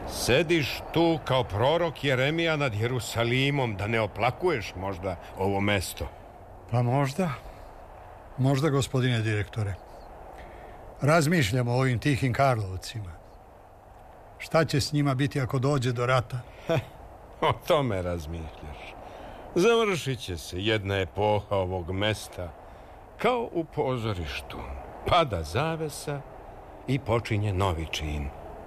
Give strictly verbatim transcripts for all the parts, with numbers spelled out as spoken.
Sediš tu kao prorok Jeremija nad Jerusalimom, da ne oplakuješ možda ovo mesto? Pa možda. Možda, gospodine direktore. Razmišljam o ovim tihim Karlovcima. Šta će s njima biti ako dođe do rata? O tome razmišljaš. Završit će se jedna epoha ovog mesta, kao u pozorištu. Pada zavesa i počinje novi čin.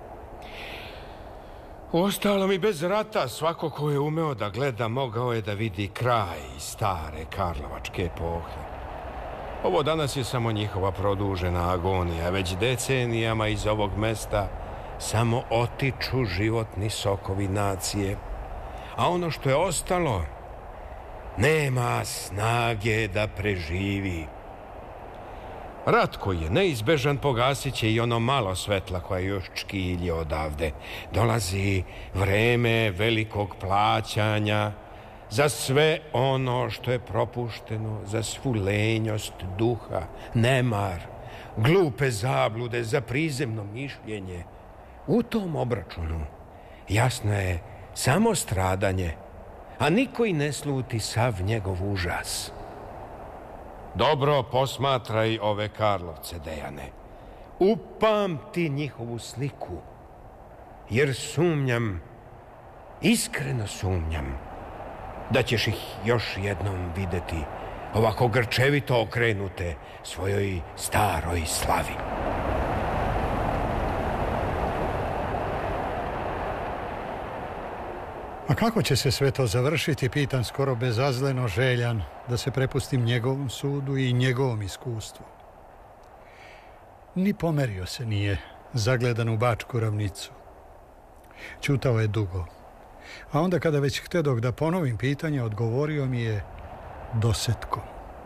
Uostalom i bez rata svako ko je umeo da gleda mogao je da vidi kraj stare karlovačke epohe. Ovo danas je samo njihova produžena agonija. Već decenijama iz ovog mesta samo otiču životni sokovi nacije. A ono što je ostalo nema snage da preživi. Rat koji je neizbežan pogasit će i ono malo svetla koje još čkilje odavde. Dolazi vreme velikog plaćanja za sve ono što je propušteno, za svu lenjost duha, nemar, glupe zablude, za prizemno mišljenje. U tom obračunu jasno je samo stradanje, a niko i ne sluti sav njegov užas. Dobro posmatraj ove Karlovce, Dejane. Upamti njihovu sliku, jer sumnjam, iskreno sumnjam, da ćeš ih još jednom videti ovako grčevito okrenute svojoj staroj slavi. A kako će se sve to završiti, pitam skoro bezazleno, željan da se prepustim njegovom sudu i njegovom iskustvu. Ni pomerio se nije, zagledan u Bačku ravnicu. Ćutao je dugo. A onda kada već htedog da ponovim pitanje, odgovorio mi je dosetkom.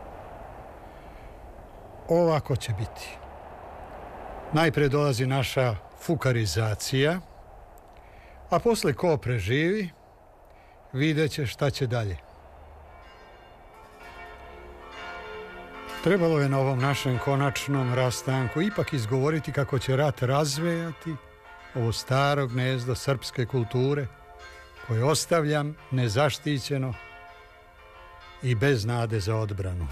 Ovako će biti. Najpre dolazi naša fukarizacija, a posle ko preživi, vidjet će šta će dalje. Trebalo je na ovom našem konačnom rastanku ipak izgovoriti kako će rat razvejati ovo staro gnezdo srpske kulture koje ostavljam nezaštićeno i bez nade za odbranu.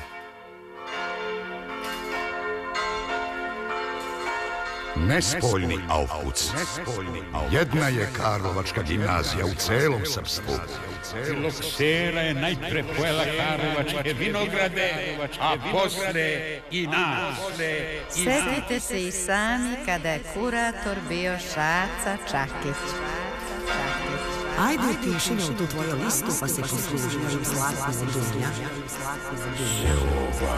Nespoljni Aufputz. Jedna je Karlovačka gimnazija u celom srpstvu. Celog sela je najpre pojela Karlovačke vinograde, a posle i nas. Setite se i sami kada je kurator bio Šaca Čakić. Ajde upiši me u tu tvoju listu pa se posluži ovim slatkom od dunja.